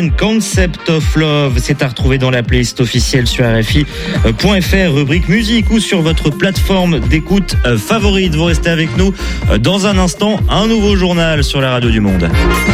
Concept of Love, c'est à retrouver dans la playlist officielle sur RFI.fr, rubrique musique ou sur votre plateforme d'écoute favorite. Vous restez avec nous dans un instant, un nouveau journal sur la radio du Monde.